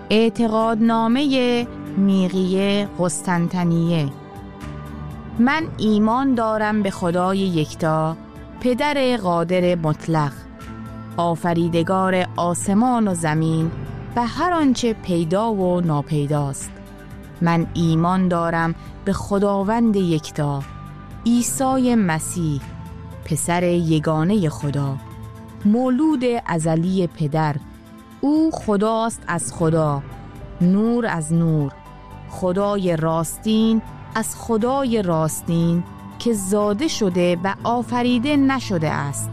اعتقادنامه نیقی قسطنطنیه. من ایمان دارم به خدای یکتا، پدر قادر مطلق، آفریدگار آسمان و زمین و هر آنچه پیدا و ناپیداست. من ایمان دارم به خداوند یکتا، عیسی مسیح، پسر یگانه خدا، مولود ازلی پدر. او خداست از خدا، نور از نور، خدای راستین از خدای راستین که زاده شده و آفریده نشده است،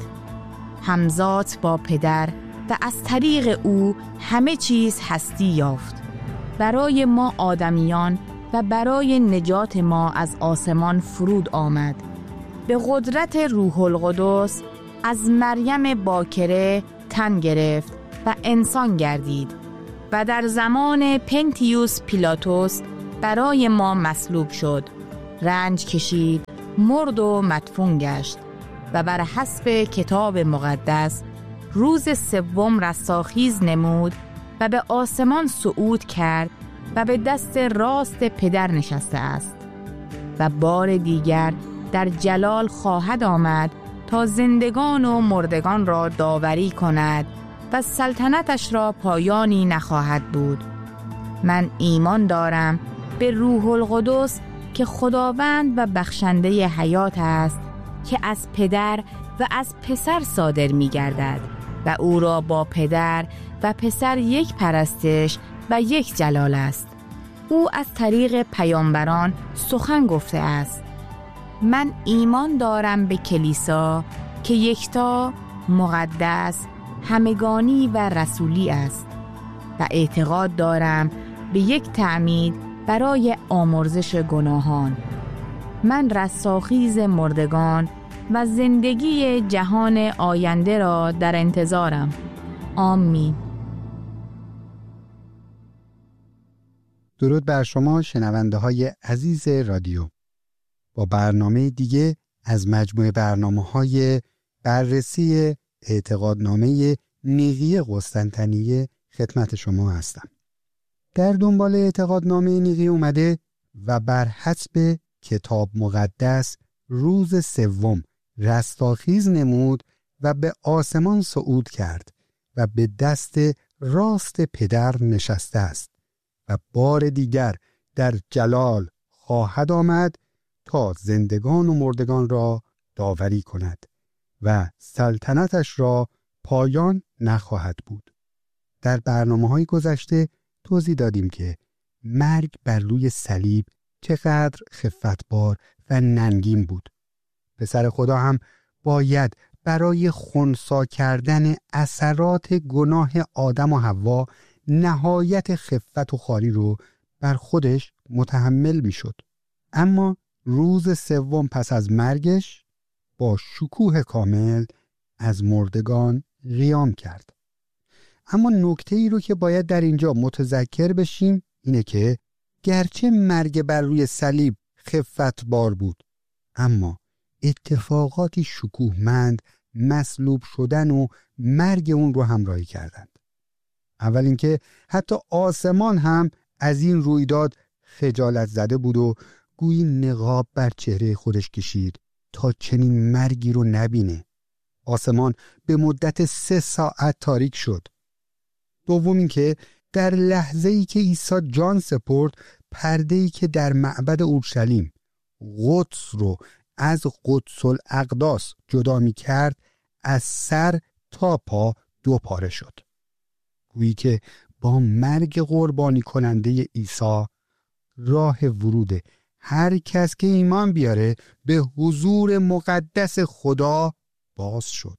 همزاد با پدر و از طریق او همه چیز هستی یافت. برای ما آدمیان و برای نجات ما از آسمان فرود آمد. به قدرت روح القدس از مریم باکره تن گرفت و انسان گردید و در زمان پنتیوس پیلاتوس برای ما مصلوب شد، رنج کشید، مرد و مدفون گشت و بر حسب کتاب مقدس روز سوم رستاخیز نمود و به آسمان صعود کرد و به دست راست پدر نشسته است و بار دیگر در جلال خواهد آمد تا زندگان و مردگان را داوری کند و سلطنتش را پایانی نخواهد بود. من ایمان دارم به روح القدس که خداوند و بخشنده حیات است، که از پدر و از پسر صادر می گردد و او را با پدر و پسر یک پرستش و یک جلال است. او از طریق پیامبران سخن گفته است. من ایمان دارم به کلیسا که یکتا، مقدس، همگانی و رسولی است و اعتقاد دارم به یک تعمید برای آمرزش گناهان. من رستاخیز مردگان و زندگی جهان آینده را در انتظارم. آمین. درود بر شما شنونده های عزیز رادیو. با برنامه دیگه از مجموعه برنامه‌های بررسی اعتقادنامه نیقی قسطنطنیه خدمت شما هستم. در دنبال اعتقادنامه نیقی اومده و بر حسب کتاب مقدس روز سوم رستاخیز نمود و به آسمان صعود کرد و به دست راست پدر نشسته است و بار دیگر در جلال خواهد آمد تا زندگان و مردگان را داوری کند و سلطنتش را پایان نخواهد بود. در برنامه‌های گذشته توضیح دادیم که مرگ بر روی صلیب چقدر خفتبار و ننگین بود. پسر خدا هم باید برای خنثی کردن اثرات گناه آدم و حوا نهایت خفت و خواری رو بر خودش متحمل میشد. اما روز سوم پس از مرگش با شکوه کامل از مردگان قیام کرد. اما نکته ای رو که باید در اینجا متذکر بشیم اینه که گرچه مرگ بر روی صلیب خفتبار بود، اما اتفاقاتی شکوهمند مصلوب شدن و مرگ اون رو همراهی کردند. اول اینکه حتی آسمان هم از این رویداد خجالت زده بود و گویی نقاب بر چهره خودش کشید تا چنین مرگی رو نبینه. آسمان به مدت 3 ساعت تاریک شد. دوم اینکه در لحظه‌ای که عیسی جان سپرد، پرده‌ای که در معبد اورشلیم قدس رو از قدس الاقداس جدا می کرد از سر تا پا 2 پاره شد. گویی که با مرگ قربانی کننده عیسی راه ورود هر کس که ایمان بیاره به حضور مقدس خدا باز شد.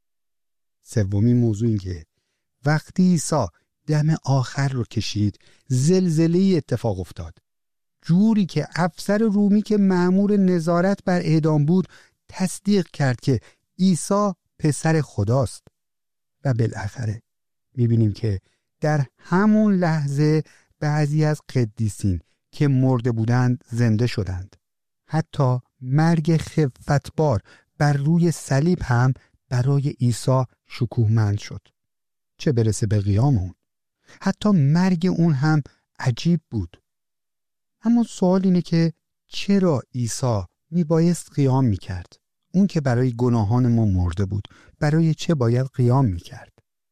سومین موضوع این که وقتی عیسی دم آخر رو کشید، زلزله‌ای اتفاق افتاد، جوری که افسر رومی که مأمور نظارت بر اعدام بود تصدیق کرد که عیسی پسر خداست. و بالاخره می‌بینیم که در همون لحظه بعضی از قدیسین که مرده بودند زنده شدند. حتی مرگ خفتبار بر روی صلیب هم برای عیسی شکوهمند شد، چه برسه به قیام اون. حتی مرگ اون هم عجیب بود. اما سوال اینه که چرا عیسی میبایست قیام میکرد؟ اون که برای گناهان ما مرده بود، برای چه باید قیام میکرد؟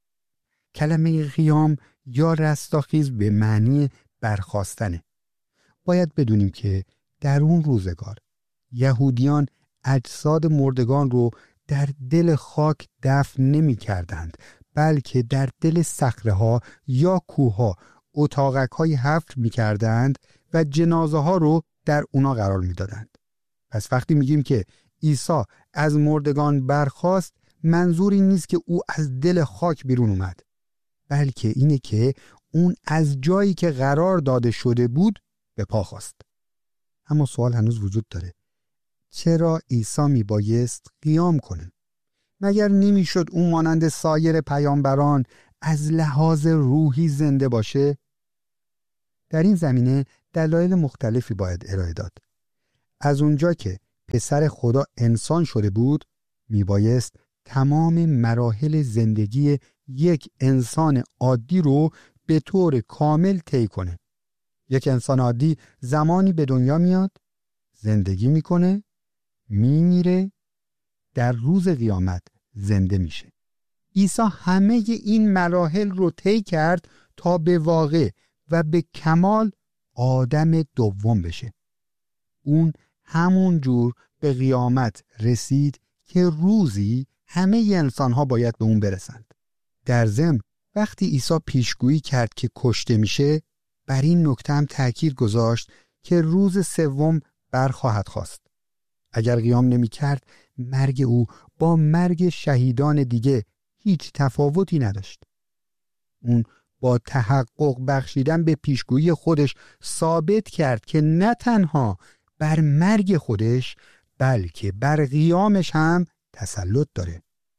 کلمه قیام یا رستاخیز به معنی برخاستنه. باید بدونیم که در اون روزگار یهودیان اجساد مردگان رو در دل خاک دفن نمی کردند، بلکه در دل صخره‌ها یا کوه‌ها اتاقک‌های حفر می کردند و جنازه ها رو در اونا قرار می دادند. پس وقتی میگیم که عیسی از مردگان برخاست، منظور این نیست که او از دل خاک بیرون اومد، بلکه اینه که اون از جایی که قرار داده شده بود به پا خاست. اما سوال هنوز وجود داره. چرا عیسی میبایست قیام کنه؟ مگر نمیشد اون مانند سایر پیامبران از لحاظ روحی زنده باشه؟ در این زمینه دلایل مختلفی باید ارائه داد. از اونجا که پسر خدا انسان شده بود، میبایست تمام مراحل زندگی یک انسان عادی رو به طور کامل طی کنه. یک انسان عادی زمانی به دنیا میاد، زندگی میکنه، میمیره، در روز قیامت زنده میشه. عیسی همه این مراحل رو طی کرد تا به واقع و به کمال آدم دوم بشه. اون همون جور به قیامت رسید که روزی همه انسان‌ها باید به اون برسند. در ضمن وقتی عیسی پیشگویی کرد که کشته میشه، بر این نکته هم تأکید گذاشت که روز سوم برخواهد خاست. اگر قیام نمی کرد، مرگ او با مرگ شهیدان دیگه هیچ تفاوتی نداشت. اون با تحقق بخشیدن به پیشگویی خودش ثابت کرد که نه تنها بر مرگ خودش بلکه بر قیامش هم تسلط داره.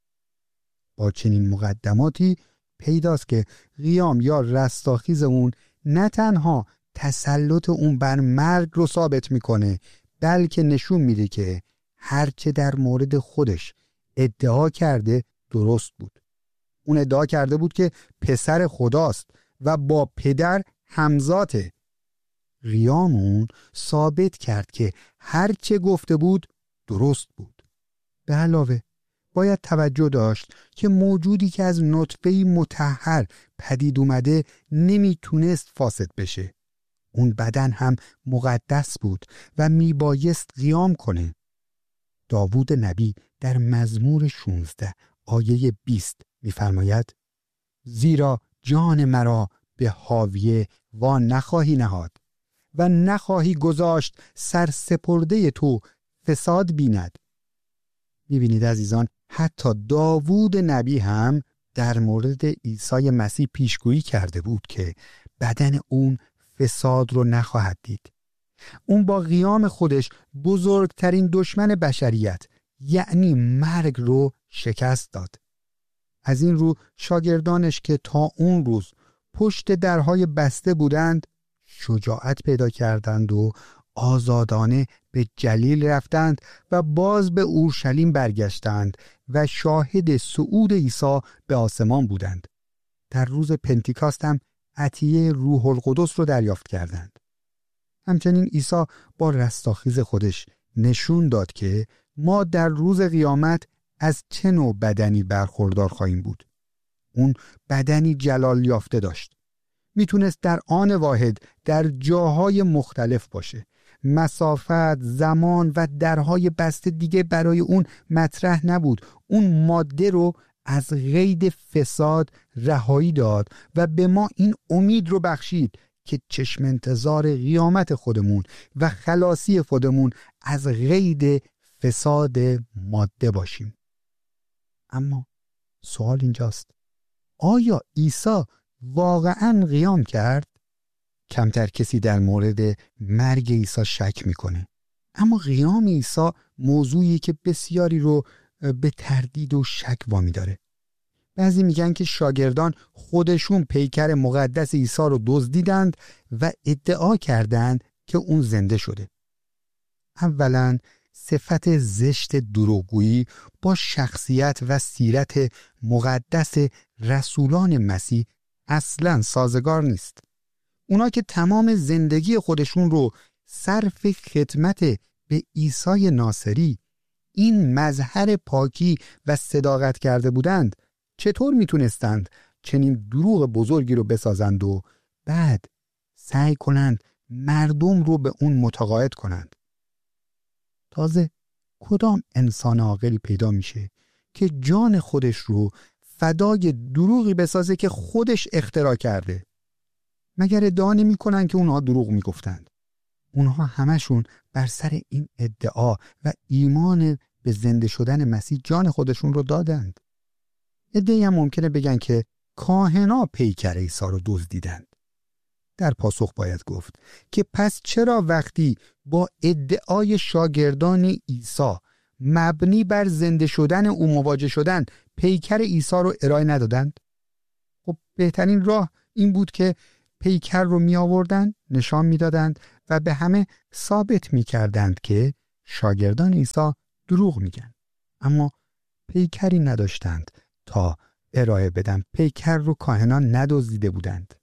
با چنین مقدماتی پیداست که قیام یا رستاخیز اون نه تنها تسلط اون بر مرگ رو ثابت میکنه، بلکه نشون میده که هرچه در مورد خودش ادعا کرده درست بود. اون ادعا کرده بود که پسر خداست و با پدر همذاته. قیام اون ثابت کرد که هرچه گفته بود درست بود. به علاوه باید توجه داشت که موجودی که از نطفه‌ای مطهر پدید اومده نمیتونست فاسد بشه. اون بدن هم مقدس بود و میبایست قیام کنه. داوود نبی در مزمور 16 آیه 20 میفرماید: زیرا جان مرا به حاویه وا نخواهی نهاد و نخواهی گذاشت سرسپرده تو فساد بیند. میبینید عزیزان، حتی داوود نبی هم در مورد عیسی مسیح پیشگویی کرده بود که بدن اون فساد رو نخواهد دید. اون با قیام خودش بزرگترین دشمن بشریت یعنی مرگ رو شکست داد. از این رو شاگردانش که تا اون روز پشت درهای بسته بودند شجاعت پیدا کردند و آزادانه به جلیل رفتند و باز به اورشلیم برگشتند و شاهد صعود عیسی به آسمان بودند. در روز پنتیکاست هم عطیه روح القدس رو دریافت کردند. همچنین عیسی با رستاخیز خودش نشون داد که ما در روز قیامت از چه نوع بدنی برخوردار خواهیم بود. اون بدنی جلال یافته داشت. میتونست در آن واحد در جاهای مختلف باشه. مسافت، زمان و درهای بسته دیگه برای اون مطرح نبود. اون ماده رو از قید فساد رهایی داد و به ما این امید رو بخشید که چشم انتظار قیامت خودمون و خلاصی خودمون از قید فساد ماده باشیم. اما سوال اینجاست: آیا عیسی واقعاً قیام کرد؟ کمتر کسی در مورد مرگ عیسی شک میکنه. اما قیام عیسی موضوعی که بسیاری رو به تردید و شک وامی داره. بعضی میگن که شاگردان خودشون پیکر مقدس عیسی رو دزدیدند و ادعا کردند که اون زنده شده. اولاً صفت زشت دروغگویی با شخصیت و سیرت مقدس رسولان مسیح اصلاً سازگار نیست. اونا که تمام زندگی خودشون رو صرف خدمت به عیسی ناصری، این مظهر پاکی و صداقت کرده بودند، چطور میتونستند چنین دروغ بزرگی رو بسازند و بعد سعی کنند مردم رو به اون متقاعد کنند؟ تازه کدام انسان عاقلی پیدا میشه که جان خودش رو فدای دروغی بسازه که خودش اختراع کرده؟ مگر ادعا نمی کنن که اونها دروغ میگفتند؟ اونها همشون بر سر این ادعا و ایمان به زنده شدن مسیح جان خودشون رو دادند. ادعی هم ممکنه بگن که کاهنا پیکر عیسی رو دزدیدند. در پاسخ باید گفت که پس چرا وقتی با ادعای شاگردان عیسی مبنی بر زنده شدن او مواجه شدن پیکر عیسی رو ارائه ندادند؟ خب بهترین راه این بود که پیکر رو می آوردند، نشان می دادند و به همه ثابت می کردند که شاگردان عیسی دروغ میگن. اما پیکری نداشتند تا ارائه بدن. پیکر رو کاهنان ندزدیده بودند.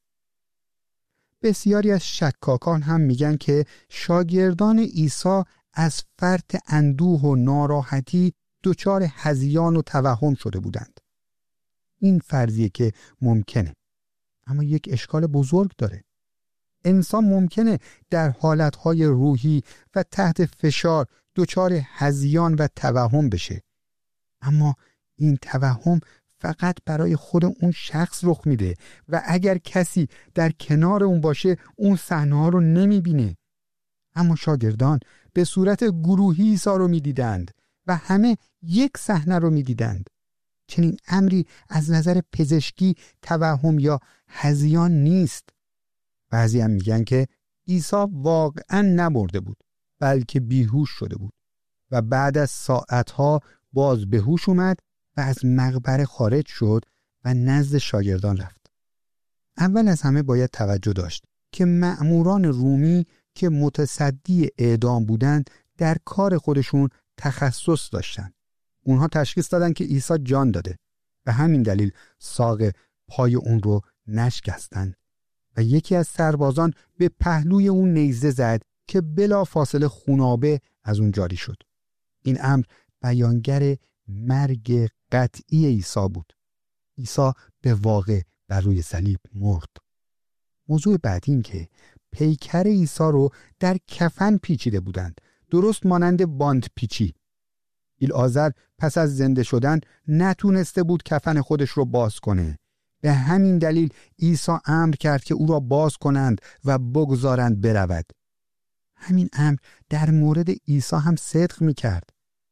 بسیاری از شکاکان هم میگن که شاگردان عیسی از فرط اندوه و ناراحتی دچار هذیان و توهم شده بودند. این فرضیه که ممکنه، اما یک اشکال بزرگ داره. انسان ممکنه در حالتهای روحی و تحت فشار دچار هذیان و توهم بشه، اما این توهم فقط برای خود اون شخص رخ میده و اگر کسی در کنار اون باشه اون صحنه‌ها رو نمیبینه. اما شاگردان به صورت گروهی عیسی رو میدیدند و همه یک صحنه رو میدیدند. چنین امری از نظر پزشکی توهم یا هذیان نیست. بعضی هم میگن که عیسی واقعا نمرده بود، بلکه بیهوش شده بود و بعد از ساعتها باز به هوش اومد و از مقبره خارج شد و نزد شاگردان رفت. اول از همه باید توجه داشت که مأموران رومی که متصدی اعدام بودند در کار خودشون تخصص داشتند. اونها تشخیص دادن که عیسی جان داده و همین دلیل ساق پای اون رو نشکستند و یکی از سربازان به پهلوی اون نیزه زد که بلا فاصله خونابه از اون جاری شد. این امر بیانگر مرگ قطعی عیسی بود. عیسی به واقع بر روی صلیب مرد. موضوع بعدی این که پیکر عیسی رو در کفن پیچیده بودند، درست مانند باند پیچی. ایلعازر پس از زنده شدن نتونسته بود کفن خودش رو باز کنه. به همین دلیل عیسی امر کرد که او را باز کنند و بگذارند برود. همین امر در مورد عیسی هم صدق می کرد.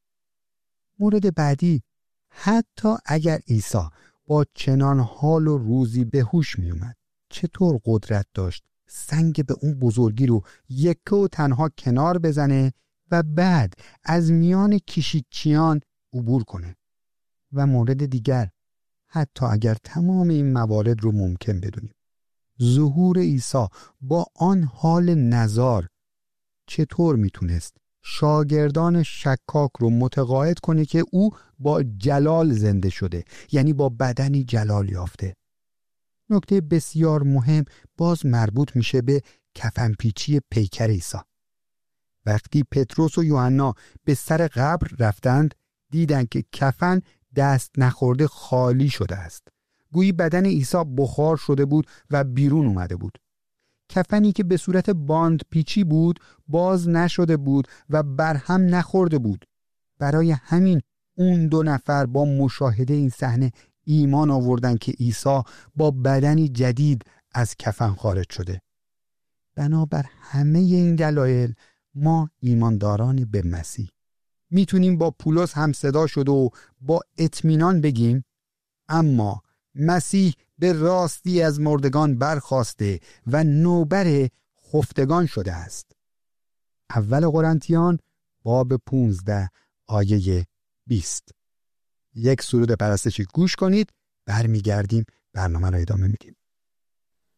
مورد بعدی، حتی اگر عیسی با چنان حال و روزی به هوش می اومد، چطور قدرت داشت سنگ به اون بزرگی رو یکه و تنها کنار بزنه و بعد از میان کشیکچیان عبور کنه؟ و مورد دیگر، حتی اگر تمام این موارد رو ممکن بدونیم، ظهور عیسی با آن حال نزار چطور میتونست شاگردان شکاک رو متقاعد کنه که او با جلال زنده شده، یعنی با بدنی جلال یافته؟ نکته بسیار مهم باز مربوط میشه به کفنپیچی پیکر عیسی. وقتی پتروس و یوحنا به سر قبر رفتند، دیدند که کفن دست نخورده خالی شده است. گویی بدن عیسی بخار شده بود و بیرون اومده بود. کفنی که به صورت باند پیچی بود باز نشده بود و برهم نخورده بود. برای همین اون دو نفر با مشاهده این صحنه ایمان آوردن که عیسی با بدنی جدید از کفن خارج شده. بنابر همه این دلایل ما ایمانداران به مسیح میتونیم با پولس هم صدا شد و با اطمینان بگیم اما مسیح به راستی از مردگان برخاسته و نوبر خفتگان شده است. اول قرنتیان باب 15 آیه 20. یک سرود پرستشی گوش کنید، برمیگردیم برنامه را ادامه میدیم.